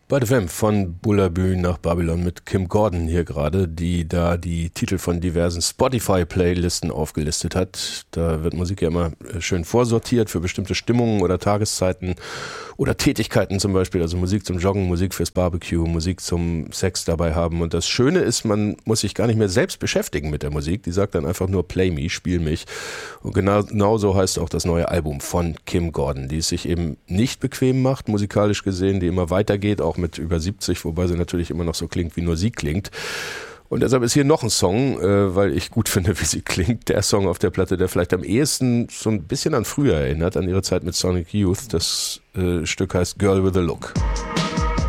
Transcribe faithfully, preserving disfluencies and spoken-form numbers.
Bei F M von Bullabü nach Babylon mit Kim Gordon hier gerade, die da die Titel von diversen Spotify-Playlisten aufgelistet hat. Da wird Musik ja immer schön vorsortiert für bestimmte Stimmungen oder Tageszeiten oder Tätigkeiten zum Beispiel. Also Musik zum Joggen, Musik fürs Barbecue, Musik zum Sex dabei haben. Und das Schöne ist, man muss sich gar nicht mehr selbst beschäftigen mit der Musik. Die sagt dann einfach nur Play me, spiel mich. Und genau, genau so heißt auch das neue Album von Kim Gordon, die es sich eben nicht bequem macht, musikalisch gesehen, die immer weitergeht, auch mit über siebzig, wobei sie natürlich immer noch so klingt, wie nur sie klingt. Und deshalb ist hier noch ein Song, äh, weil ich gut finde, wie sie klingt. Der Song auf der Platte, der vielleicht am ehesten so ein bisschen an früher erinnert, an ihre Zeit mit Sonic Youth. Das äh, Stück heißt Girl with a Look.